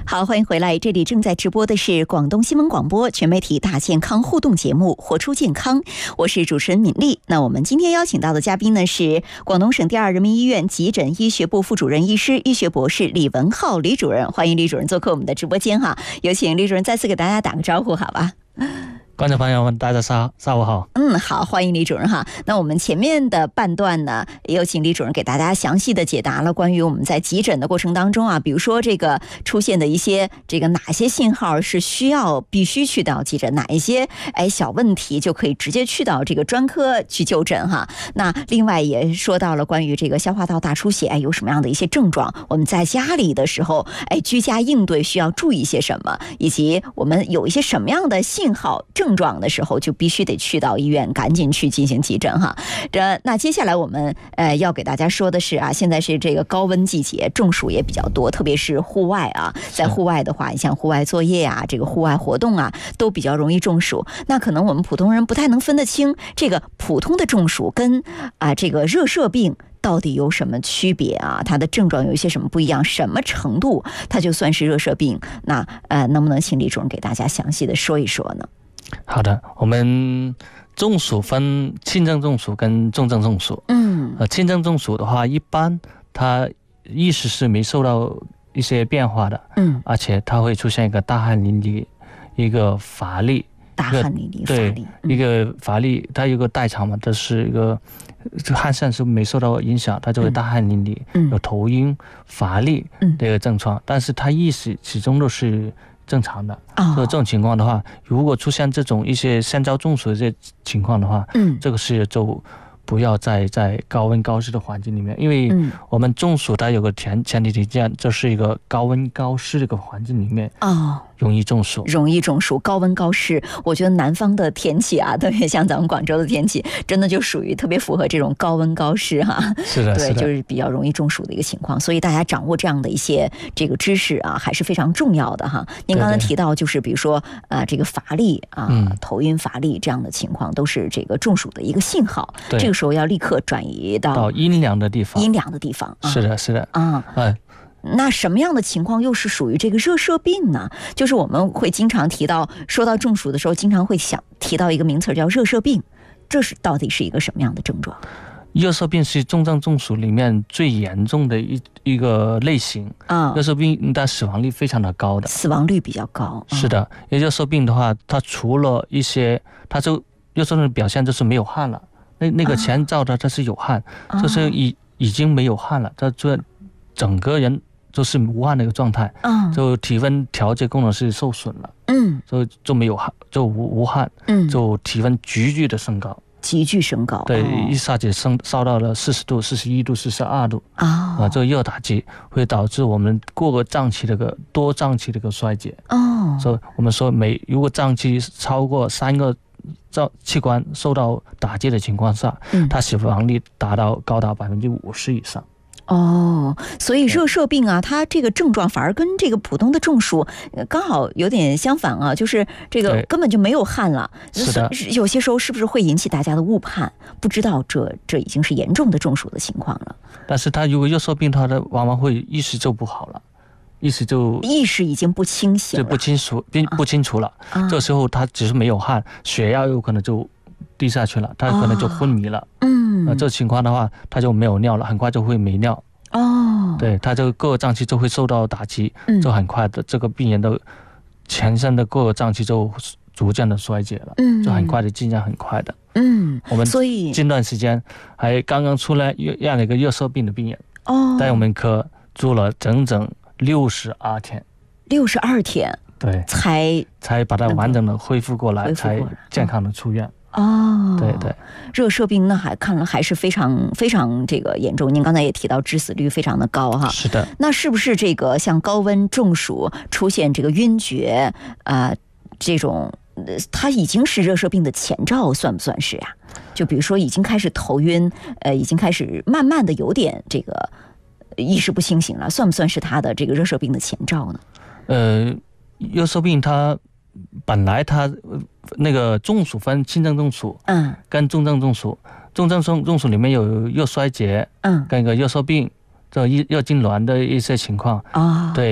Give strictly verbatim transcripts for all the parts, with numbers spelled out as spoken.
好，欢迎回来，这里正在直播的是广东新闻广播全媒体大健康互动节目《活出健康》，我是主持人敏丽。那我们今天邀请到的嘉宾呢是广东省第二人民医院急诊医学部副主任医师、医学博士李文浩李主任，欢迎李主任做客我们的直播间哈。有请李主任再次给大家打个招呼，好吧？ 观众朋友们，大家下下午好。 嗯，好，欢迎李主任哈。那我们前面的半段呢，也有请李主任给大家详细的解答了关于我们在急诊的过程当中啊，比如说这个出现的一些这个哪些信号是需要必须去到急诊，哪一些哎小问题就可以直接去到这个专科去就诊哈。那另外也说到了关于这个消化道大出血哎有什么样的一些症状，我们在家里的时候哎居家应对需要注意些什么，以及我们有一些什么样的信号症状的时候就必须得去到医院赶紧去进行急诊哈。这那接下来我们呃要给大家说的是啊，现在是这个高温季节，中暑也比较多，特别是户外啊，在户外的话，你像户外作业啊，这个户外活动啊，都比较容易中暑。那可能我们普通人不太能分得清这个普通的中暑跟啊这个热射病到底有什么区别啊？它的症状有一些什么不一样？什么程度它就算是热射病？那呃，能不能请李主任给大家详细的说一说呢？ 好的，我们中暑分轻症中暑跟重症中暑。 嗯， 呃，轻症中暑的话，一般它意识是没受到一些变化的， 嗯， 而且它会出现一个大汗淋漓，一个乏力， 大汗淋漓，乏力， 对，一个乏力，它有个代偿嘛，这是一个汗腺是没受到影响，它就会大汗淋漓， 嗯、 有头晕、乏力这个症状，嗯、但是它意识始终都是正常的。所以这种情况的话，如果出现这种一些三焦中暑的这些情况的话，嗯，这个是就不要在在高温高湿的环境里面，因为我们中暑它有个前前提条件，就是一个高温高湿的一个环境里面哦，容易中暑， 容易中暑，高温高湿。我觉得南方的天气啊，特别像咱们广州的天气，真的就属于特别符合这种高温高湿哈。 是的， 对，就是比较容易中暑的一个情况。所以大家掌握这样的一些这个知识啊，还是非常重要的哈。您刚才提到就是比如说呃这个乏力啊、嗯、头晕乏力这样的情况，都是这个中暑的一个信号。这个时候要立刻转移到到阴凉的地方， 阴凉的地方。 是的，是的啊， 嗯。 那什么样的情况又是属于这个热射病呢？就是我们会经常提到，说到中暑的时候，经常会想提到一个名词叫热射病，这是到底是一个什么样的症状？ 热射病是重症中暑里面最严重的一一个类型啊。热射病它死亡率非常的高的， 死亡率比较高。 嗯、是的，因为热射病的话，它除了一些，它就热射病的表现就是没有汗了，那那个前兆的它是有汗，啊、就是已已经没有汗了，它这整个人就是无汗的一个状态，嗯，就体温调节功能是受损了，嗯，就就没有汗，就无无汗，嗯，就体温急剧的升高， 急剧升高， 对，哦、一下子升烧到了四十度、四十一度、四十二度啊，啊，这个热打击会导致我们各个脏器的个多脏器的一个衰竭哦，所以我们说每如果脏器超过三个器官受到打击的情况下，嗯，它死亡率达到高达百分之五十以上。 哦，所以热射病啊，它这个症状反而跟这个普通的中暑刚好有点相反啊，就是这个根本就没有汗了。 是的， 有些时候是不是会引起大家的误判，不知道这这已经是严重的中暑的情况了？ 但是它如果热射病，它的往往会意识就不好了，意识就意识已经不清醒了， 就不清楚，不清楚了。啊、这时候他只是没有汗，血压有可能就低下去了，他可能就昏迷了。嗯。那、呃、这情况的话，他就没有尿了，很快就会没尿。哦，对，他这个各个脏器就会受到打击，嗯、就很快的，这个病人的全身的各个脏器就逐渐的衰竭了，嗯，就很快的，进展很快的。嗯，我们所以近段时间还刚刚出来样了一个热射病的病人，哦，在我们科住了整整六十二天， 六十二天， 对， 才才把它完整的恢复过来，过来才健康的出院。 哦， 对对， 热射病那还看了还是非常非常这个严重。您刚才也提到致死率非常的高哈， 是的。 那是不是这个像高温中暑出现这个晕厥啊、呃、这种，它已经是热射病的前兆，算不算是呀、啊？就比如说已经开始头晕，呃，已经开始慢慢的有点这个意识不清醒了，算不算是它的这个热射病的前兆呢？ 呃，热射病它本来它那个中暑分轻症中暑，嗯，跟重症中暑，重症中暑里面有热衰竭，嗯，跟一个热射病，这热痉挛的一些情况啊、哦，对，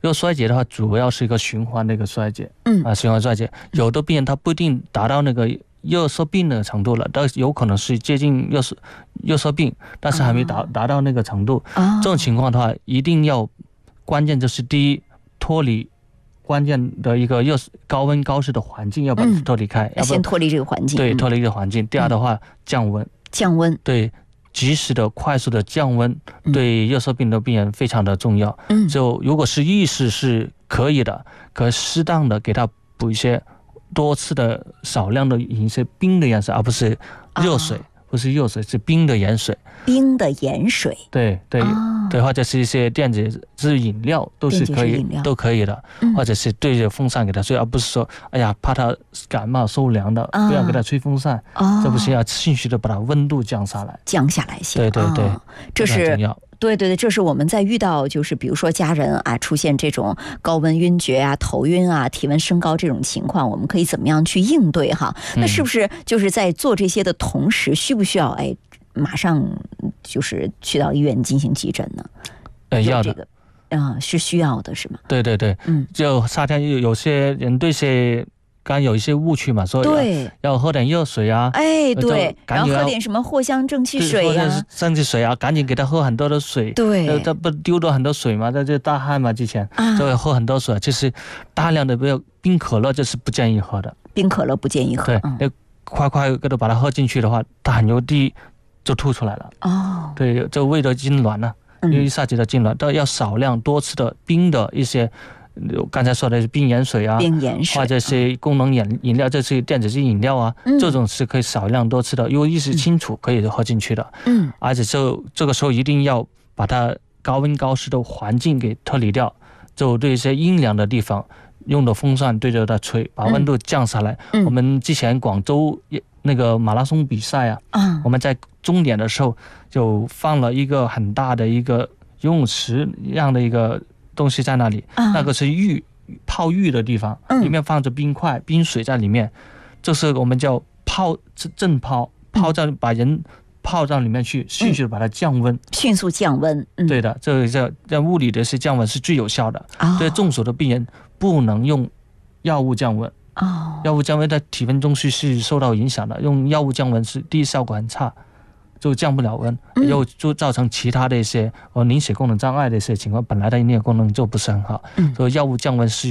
热衰竭的话，主要是一个循环的一个衰竭，嗯啊，循环衰竭。有的病人他不一定达到那个热射病的程度了，但有可能是接近热射热射病，但是还没达达到那个程度。这种情况的话，一定要关键就是第一，脱离关键的一个热高温高湿的环境，要把它脱离开， 要先脱离这个环境。 对，脱离这个环境。第二的话，降温。 降温。 对。及时的、快速的降温，对热射病的病人非常的重要。嗯，就如果是意识是可以的，可适当的给他补一些多次的、少量的饮一些冰的盐水，而不是热水，啊、不是热水，是冰的盐水。 冰的盐水。 对对、哦、对，或者是一些电解质饮料都是可以，都可以的，嗯、或者是对着风扇给他吹，而不是说，哎呀，怕他感冒受凉的，啊、不要给他吹风扇，哦、这不是要迅速的把它温度降下来， 降下来先。 对对对，哦、 这是对对对，这是我们在遇到就是比如说家人啊出现这种高温晕厥啊、头晕啊、体温升高这种情况，我们可以怎么样去应对哈？嗯、那是不是就是在做这些的同时，需不需要哎？马上就是去到医院进行急诊呢？ 呃，要的， 啊、呃，是需要的，是吗？ 对对对，嗯，就夏天有有些人对些刚刚有一些误区嘛，说对要喝点热水啊， 哎对，然后喝点什么藿香正气水呀、啊， 正气水啊，赶紧给他喝很多的水， 对， 这不丢了很多水嘛，在这大汗嘛，之前、啊、就会喝很多水，就是大量的不要冰可乐，这是不建议喝的， 冰可乐不建议喝， 对，嗯、快快给他把它喝进去的话，它很容易就吐出来了哦，对，这胃的痉挛呢，因为一下子的痉挛，都要少量多次的冰的一些，刚才说的是冰盐水啊， 冰盐水， 或者是功能饮饮料，这是电子质饮料啊，嗯、这种是可以少量多次的，因为意识清楚可以喝进去的，嗯，而且就这个时候一定要把它高温高湿的环境给脱离掉，就对一些阴凉的地方用的风扇对着它吹，把温度降下来。嗯、我们之前广州那个马拉松比赛啊，嗯、我们在终点的时候就放了一个很大的一个游泳池一样的一个东西在那里，嗯、那个是浴泡浴的地方，里面放着冰块、冰水在里面，这是我们叫泡浸泡，泡在把人泡到里面去，迅速把它降温，嗯、 迅速降温。嗯、 对的，这个叫在物理的是降温是最有效的。哦、对中暑的病人不能用药物降温。哦，药物降温的体温中枢是受到影响的，用药物降温是第一效果很差，就降不了温，嗯、又就造成其他的一些呃凝血功能障碍的一些情况，本来的凝血功能就不是很好，嗯、所以药物降温是